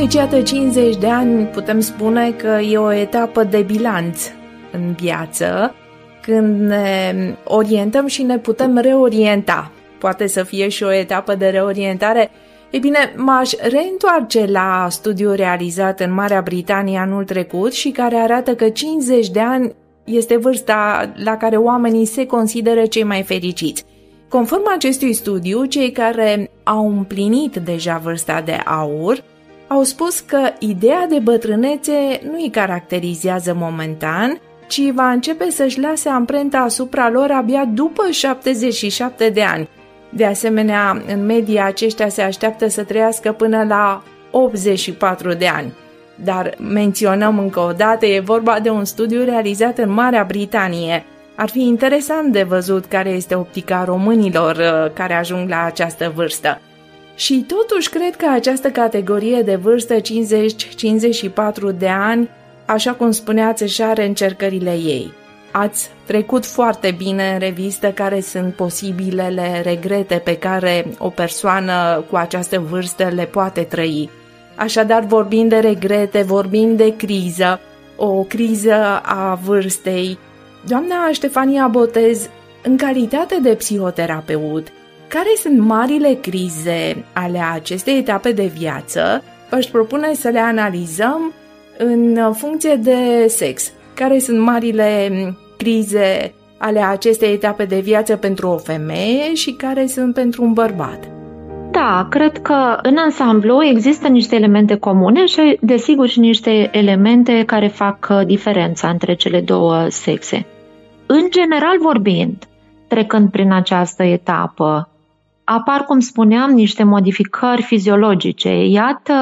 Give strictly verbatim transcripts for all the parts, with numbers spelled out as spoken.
Deci, iată, cincizeci de ani putem spune că e o etapă de bilanț în viață, când ne orientăm și ne putem reorienta. Poate să fie și o etapă de reorientare. Ei bine, m-aș reîntoarce la studiul realizat în Marea Britanie anul trecut și care arată că cincizeci de ani este vârsta la care oamenii se consideră cei mai fericiți. Conform acestui studiu, cei care au împlinit deja vârsta de aur au spus că ideea de bătrânețe nu îi caracterizează momentan, ci va începe să-și lase amprenta asupra lor abia după șaptezeci și șapte de ani. De asemenea, în medie aceștia se așteaptă să trăiască până la optzeci și patru de ani. Dar menționăm încă o dată, e vorba de un studiu realizat în Marea Britanie. Ar fi interesant de văzut care este optica românilor care ajung la această vârstă. Și totuși cred că această categorie de vârstă cincizeci cincizeci și patru de ani, așa cum spuneați, își are încercările ei. Ați trecut foarte bine în revistă care sunt posibilele regrete pe care o persoană cu această vârstă le poate trăi. Așadar, vorbim de regrete, vorbim de criză, o criză a vârstei. Doamna Ștefania Botez, în calitate de psihoterapeut, care sunt marile crize ale acestei etape de viață? V-aș propune să le analizăm în funcție de sex. Care sunt marile crize ale acestei etape de viață pentru o femeie și care sunt pentru un bărbat? Da, cred că în ansamblu există niște elemente comune și, desigur, și niște elemente care fac diferența între cele două sexe. În general vorbind, trecând prin această etapă, apar, cum spuneam, niște modificări fiziologice. Iată,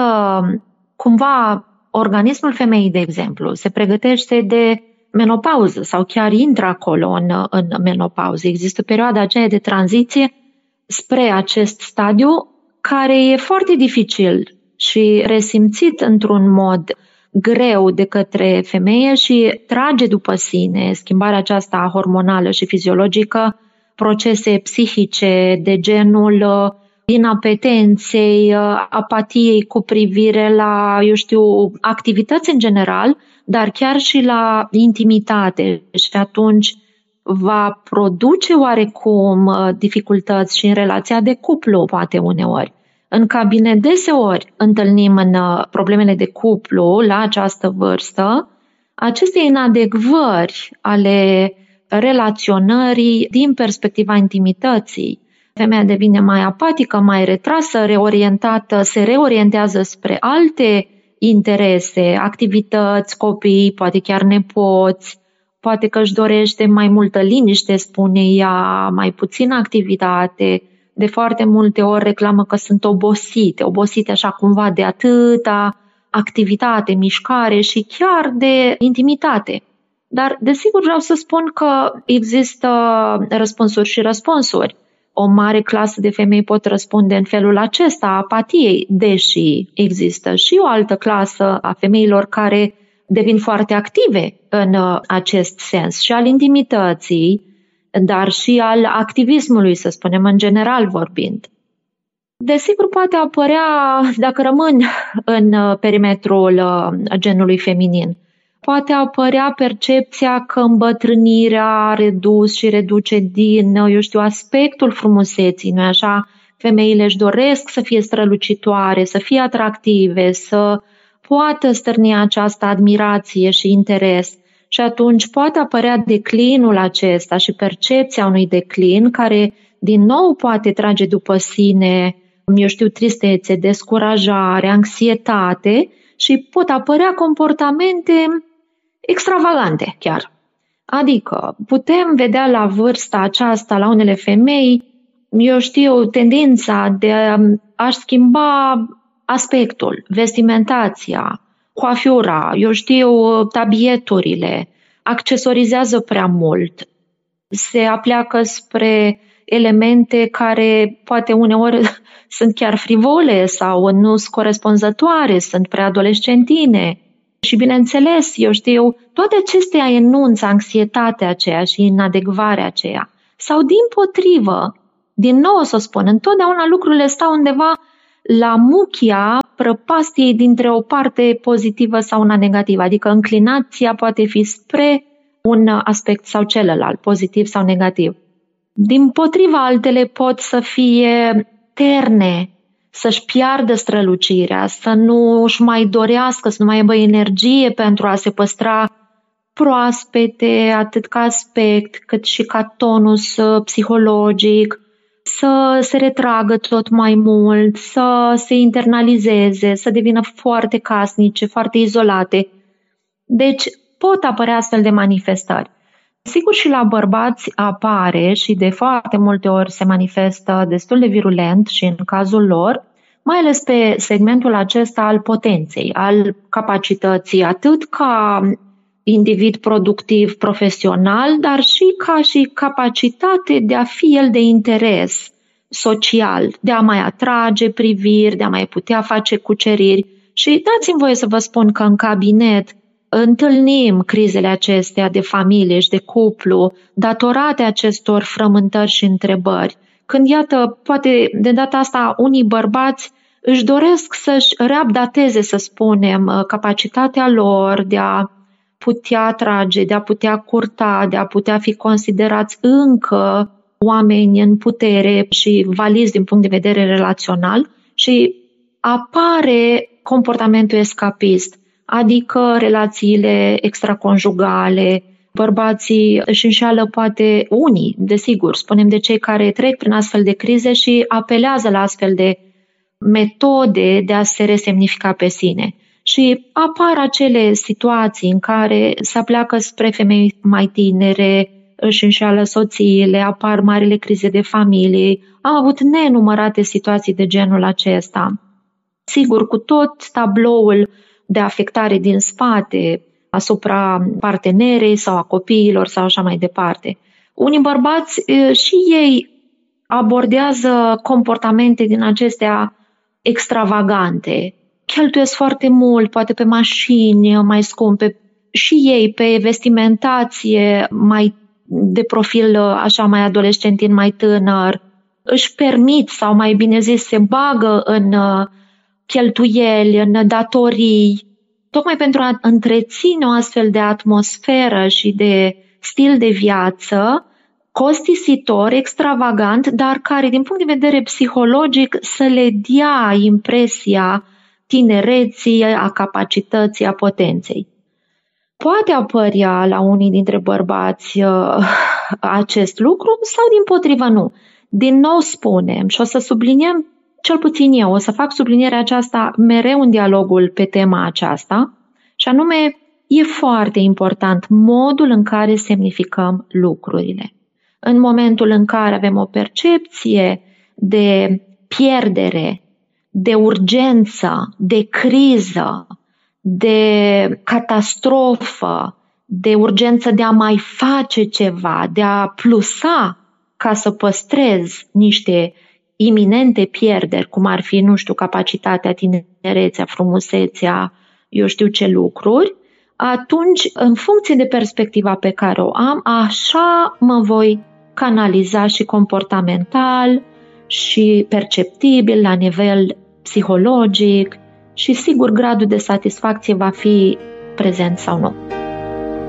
cumva, organismul femeii, de exemplu, se pregătește de menopauză sau chiar intră acolo în, în menopauză. Există perioada aceea de tranziție spre acest stadiu care e foarte dificil și resimțit într-un mod greu de către femeie și trage după sine schimbarea aceasta hormonală și fiziologică, procese psihice de genul inapetenței, apatiei cu privire la, eu știu, activități în general, dar chiar și la intimitate. Și atunci va produce oarecum dificultăți și în relația de cuplu, poate uneori. În cabinet deseori întâlnim în problemele de cuplu la această vârstă aceste inadecvări ale relaționării din perspectiva intimității. Femeia devine mai apatică, mai retrasă, reorientată, se reorientează spre alte interese, activități, copii, poate chiar nepoți, poate că își dorește mai multă liniște, spune ea, mai puțină activitate. De foarte multe ori reclamă că sunt obosite, obosite așa cumva de atâta activitate, mișcare și chiar de intimitate. Dar, desigur, vreau să spun că există răspunsuri și răspunsuri. O mare clasă de femei pot răspunde în felul acesta, apatiei, deși există și o altă clasă a femeilor care devin foarte active în acest sens și al intimității, dar și al activismului, să spunem, în general vorbind. Desigur, poate apărea, dacă rămân în perimetrul genului feminin, poate apărea percepția că îmbătrânirea a redus și reduce din, eu știu, aspectul frumuseții, nu-i așa? Femeile își doresc să fie strălucitoare, să fie atractive, să poată stârni această admirație și interes. Și atunci poate apărea declinul acesta și percepția unui declin care din nou poate trage după sine, eu știu, tristețe, descurajare, anxietate și pot apărea comportamente extravagante chiar. Adică putem vedea la vârsta aceasta, la unele femei, eu știu, tendința de a schimba aspectul, vestimentația, coafiura, eu știu, tabieturile, accesorizează prea mult, se apleacă spre elemente care poate uneori sunt chiar frivole sau nu sunt corespunzătoare, sunt prea adolescentine. Și bineînțeles, eu știu, toate acestea enunță anxietatea aceea și inadecvarea aceea. Sau dimpotrivă, din nou o să spun, întotdeauna lucrurile stau undeva la muchia prăpastiei dintre o parte pozitivă sau una negativă, adică înclinația poate fi spre un aspect sau celălalt, pozitiv sau negativ. Dimpotriva, altele pot să fie terne, să-și piardă strălucirea, să nu își mai dorească, să nu mai aibă energie pentru a se păstra proaspete, atât ca aspect, cât și ca tonus psihologic, să se retragă tot mai mult, să se internalizeze, să devină foarte casnice, foarte izolate. Deci pot apărea astfel de manifestări. Sigur, și la bărbați apare și de foarte multe ori se manifestă destul de virulent și în cazul lor, mai ales pe segmentul acesta al potenței, al capacității, atât ca individ productiv profesional, dar și ca și capacitate de a fi el de interes social, de a mai atrage priviri, de a mai putea face cuceriri. Și dați-mi voie să vă spun că în cabinet întâlnim crizele acestea de familie și de cuplu, datorate acestor frământări și întrebări. Când, iată, poate de data asta unii bărbați își doresc să-și reupdateze, să spunem, capacitatea lor de a putea atrage, de a putea curta, de a putea fi considerați încă oameni în putere și valizi din punct de vedere relațional și apare comportamentul escapist, adică relațiile extraconjugale. Bărbații își înșeală poate unii, desigur, spunem de cei care trec prin astfel de crize și apelează la astfel de metode de a se resemnifica pe sine. Și apar acele situații în care se apleacă spre femei mai tinere, își înșeală soțiile, apar marile crize de familie. Am avut nenumărate situații de genul acesta. Sigur, cu tot tabloul de afectare din spate asupra partenerei sau a copiilor sau așa mai departe. Unii bărbați și ei abordează comportamente din acestea extravagante. Cheltuiesc foarte mult, poate pe mașini mai scumpe, și ei pe vestimentație mai de profil așa mai adolescentin, mai tânăr, își permit sau mai bine zis se bagă în cheltuieli, în datorii, tocmai pentru a întreține o astfel de atmosferă și de stil de viață costisitor, extravagant, dar care din punct de vedere psihologic să le dea impresia tinereții, a capacității, a potenței. Poate apărea la unii dintre bărbați uh, acest lucru sau dimpotrivă nu. Din nou spunem și o să subliniem, cel puțin eu, o să fac sublinierea aceasta mereu în dialogul pe tema aceasta, și anume e foarte important modul în care semnificăm lucrurile. În momentul în care avem o percepție de pierdere, de urgență, de criză, de catastrofă, de urgență de a mai face ceva, de a plusa ca să păstrez niște iminente pierderi, cum ar fi, nu știu, capacitatea, tinerețea, frumusețea, eu știu ce lucruri, atunci, în funcție de perspectiva pe care o am, așa mă voi canaliza și comportamental și perceptibil la nivel psihologic și sigur gradul de satisfacție va fi prezent sau nu.